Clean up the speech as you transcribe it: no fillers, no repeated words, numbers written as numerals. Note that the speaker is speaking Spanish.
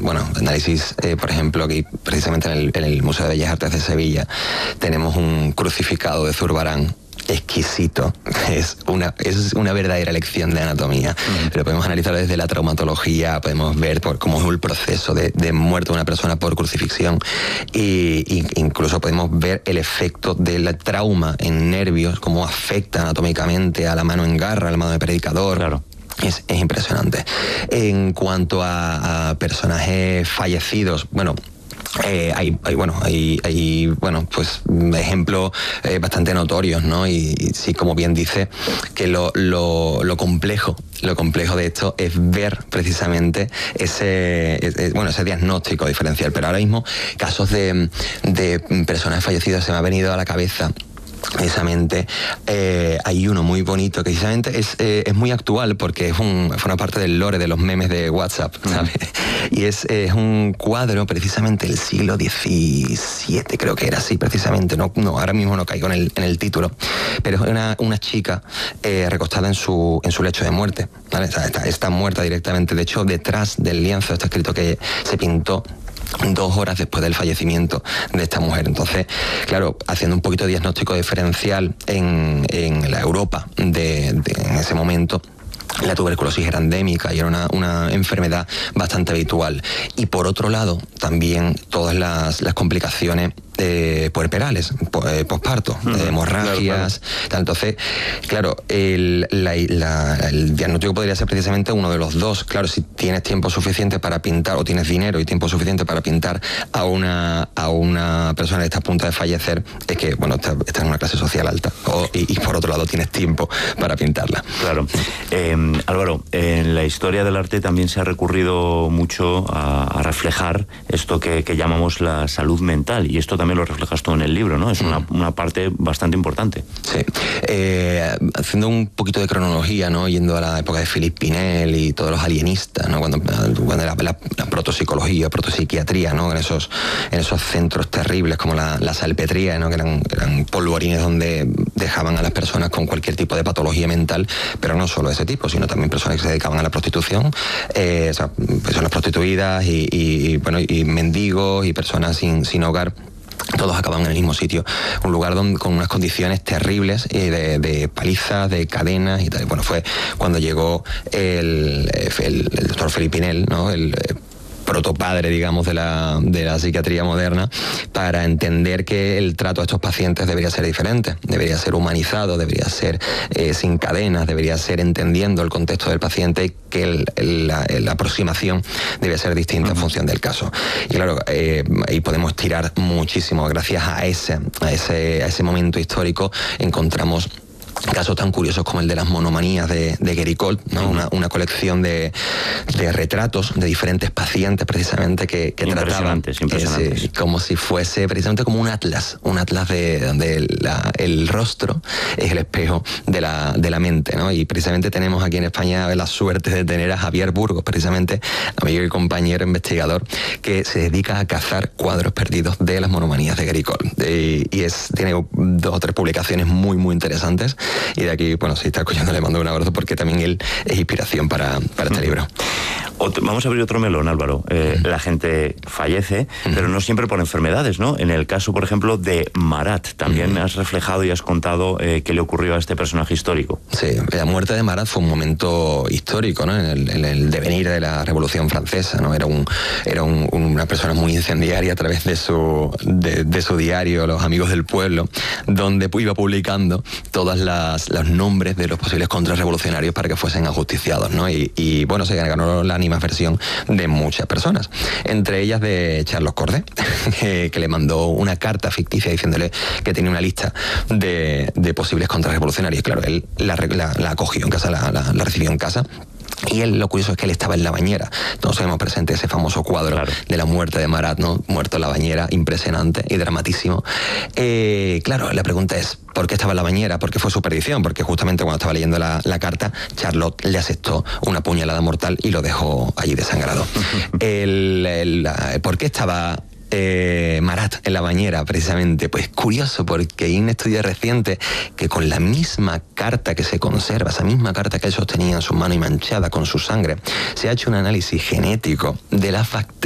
análisis, por ejemplo, aquí precisamente en el Museo de Bellas Artes de Sevilla tenemos un crucificado de Zurbarán exquisito, es una verdadera lección de anatomía, pero podemos analizarlo desde la traumatología, podemos ver cómo es el proceso de muerte de una persona por crucifixión, e incluso podemos ver el efecto del trauma en nervios, cómo afecta anatómicamente a la mano en garra, a la mano de predicador. Claro. Es impresionante. En cuanto a personajes fallecidos, hay ejemplos bastante notorios, ¿no? Y sí, como bien dice, que lo complejo de esto es ver precisamente ese diagnóstico diferencial. Pero ahora mismo, casos de personas fallecidas se me ha venido a la cabeza. Precisamente hay uno muy bonito que precisamente es muy actual porque forma parte del lore de los memes de WhatsApp, ¿sabes? Y es un cuadro precisamente del siglo XVII, creo que era así precisamente, no ahora mismo no caigo en el título, pero es una chica recostada en su lecho de muerte, ¿vale? O sea, está muerta directamente. De hecho, detrás del lienzo está escrito que se pintó 2 horas después del fallecimiento de esta mujer. Entonces, claro, haciendo un poquito de diagnóstico diferencial en la Europa en ese momento, la tuberculosis era endémica y era una enfermedad bastante habitual. Y por otro lado, también todas las complicaciones puerperales, posparto, hemorragias, claro. Entonces, claro, el diagnóstico podría ser precisamente uno de los dos. Claro, si tienes tiempo suficiente para pintar, o tienes dinero y tiempo suficiente para pintar a una persona que está a punto de fallecer, es que, está en una clase social alta. Y por otro lado, tienes tiempo para pintarla. Claro. Álvaro, en la historia del arte también se ha recurrido mucho a reflejar esto que llamamos la salud mental, y esto también lo reflejas tú en el libro, ¿no? Es una parte bastante importante. Sí. Haciendo un poquito de cronología, ¿no? Yendo a la época de Philippe Pinel y todos los alienistas, ¿no? Cuando la protopsicología, protopsiquiatría, ¿no? En esos centros terribles como la salpetría, ¿no? Que eran polvorines donde dejaban a las personas con cualquier tipo de patología mental, pero no solo de ese tipo, sino también personas que se dedicaban a la prostitución, personas prostituidas y mendigos y personas sin hogar. Todos acababan en el mismo sitio, un lugar con unas condiciones terribles de palizas, de cadenas y tal. Bueno, fue cuando llegó el doctor Philippe Pinel, ¿no? El protopadre, digamos, de la psiquiatría moderna, para entender que el trato a estos pacientes debería ser diferente, debería ser humanizado, debería ser sin cadenas, debería ser entendiendo el contexto del paciente, y que la aproximación debe ser distinta en función del caso. Y claro, ahí podemos tirar muchísimo. Gracias a ese momento histórico encontramos casos tan curiosos como el de las monomanías de Guéricault, ¿no? Una colección de retratos de diferentes pacientes precisamente que trataban como si fuese precisamente como un atlas de donde el rostro es el espejo de la mente, ¿no? Y precisamente tenemos aquí en España la suerte de tener a Javier Burgos, precisamente amigo y compañero investigador, que se dedica a cazar cuadros perdidos de las monomanías de Guéricault, y tiene 2 o 3 publicaciones muy muy interesantes. Y de aquí, si está escuchando, le mando un abrazo, porque también él es inspiración para este libro. Vamos a abrir otro melón, Álvaro. La gente fallece, pero no siempre por enfermedades, ¿no? En el caso, por ejemplo, de Marat, también has reflejado y has contado qué le ocurrió a este personaje histórico. Sí, la muerte de Marat fue un momento histórico, ¿no? En el devenir de la Revolución Francesa, ¿no? Era una persona muy incendiaria a través de su diario, Los Amigos del Pueblo, donde iba publicando todos los nombres de los posibles contrarrevolucionarios para que fuesen ajusticiados, ¿no? Y se ganó la animadversión de muchas personas, entre ellas de Charles Corday, que le mandó una carta ficticia diciéndole que tenía una lista de posibles contrarrevolucionarios. Claro, él la acogió en casa, la recibió en casa. Y lo curioso es que él estaba en la bañera. Todos tenemos presente ese famoso cuadro de la muerte de Marat, ¿no? Muerto en la bañera, impresionante y dramatísimo. Claro, la pregunta es, ¿por qué estaba en la bañera? ¿Por qué fue su perdición? Porque justamente cuando estaba leyendo la carta, Charlotte le aceptó una puñalada mortal y lo dejó allí desangrado. ¿Por qué estaba Marat en la bañera? Precisamente, pues curioso, porque hay un estudio reciente que con la misma carta que se conserva, esa misma carta que él sostenía en su mano y manchada con su sangre, se ha hecho un análisis genético de las bacterias